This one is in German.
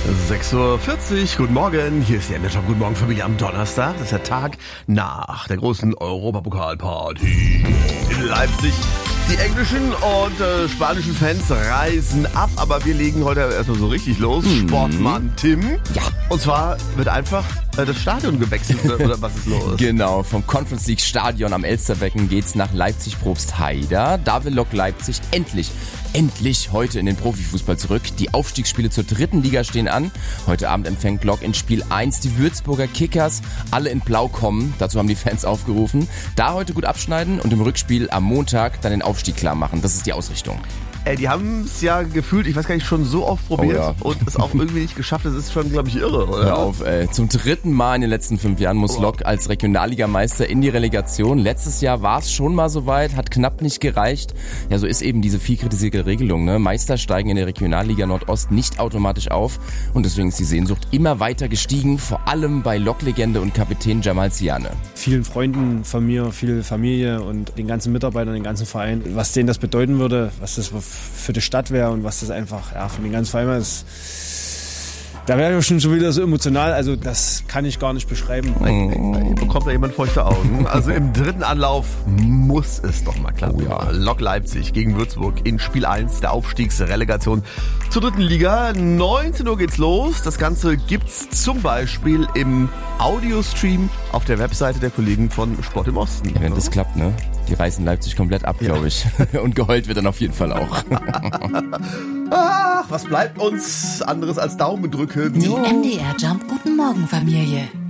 6:40 Uhr, guten Morgen, hier ist der Job. Guten Morgen Familie am Donnerstag. Das ist der Tag nach der großen Europapokalparty in Leipzig. Die englischen und spanischen Fans reisen ab, aber wir legen heute erstmal so richtig los. Sportmann Tim. Ja. Und zwar wird einfach das Stadion gewechselt, oder was ist los? Genau, vom Conference League Stadion am Elsterbecken geht's nach Leipzig-Probstheida. Da will Lok Leipzig endlich heute in den Profifußball zurück. Die Aufstiegsspiele zur 3. Liga stehen an. Heute Abend empfängt Lok in Spiel 1 die Würzburger Kickers. Alle in Blau kommen, dazu haben die Fans aufgerufen. Da heute gut abschneiden und im Rückspiel am Montag dann den Aufstieg klar machen. Das ist die Ausrichtung. Die haben es ja gefühlt, ich weiß gar nicht, schon so oft probiert und es auch irgendwie nicht geschafft. Das ist schon, glaube ich, irre, oder? Hör auf, ey. Zum 3. Mal in den letzten 5 Jahren muss Lok als Regionalligameister in die Relegation. Letztes Jahr war es schon mal soweit, hat knapp nicht gereicht. Ja, so ist eben diese viel kritisierte Regelung, ne? Meister steigen in der Regionalliga Nordost nicht automatisch auf und deswegen ist die Sehnsucht immer weiter gestiegen, vor allem bei Lok-Legende und Kapitän Jamal Ziane. Vielen Freunden von mir, viel Familie und den ganzen Mitarbeitern, den ganzen Verein, was denen das bedeuten würde, was das für die Stadt wäre und was das einfach für den ganzen Verein ist. Da wäre ich schon wieder so emotional, also das kann ich gar nicht beschreiben. Bekommt da jemand feuchte Augen? Also im 3. Anlauf muss es doch mal klappen. Oh ja. Lok Leipzig gegen Würzburg in Spiel 1 der Aufstiegsrelegation zur 3. Liga. 19 Uhr geht's los. Das Ganze gibt's zum Beispiel im Audiostream auf der Webseite der Kollegen von Sport im Osten. Ja, wenn das klappt, ne? Die reißen Leipzig komplett ab, glaube ich. Und geheult wird dann auf jeden Fall auch. Ach, was bleibt uns anderes als Daumen drücken? Die MDR Jump Guten Morgen Familie.